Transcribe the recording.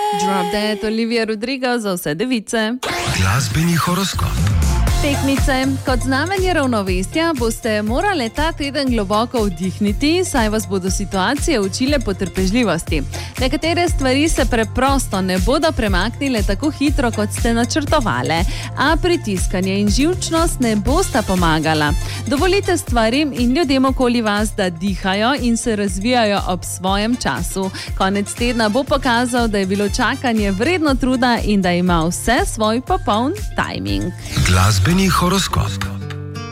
Drop Dead, Olivia Rodrigo za vse device. Glasbeni horoskop. Tekmice, kot znamenje ravnovesja boste morali ta teden globoko vdihniti, saj vas bodo situacije učile potrpežljivosti. Nekatere stvari se preprosto ne bodo premaknile tako hitro, kot ste načrtovali, a pritiskanje in živčnost ne bosta pomagala. Dovolite stvarim in ljudem okoli vas, da dihajo in se razvijajo ob svojem času. Konec tedna bo pokazal, da je bilo čakanje vredno truda in da ima vse svoj popoln tajming. Glasbeni horoskop.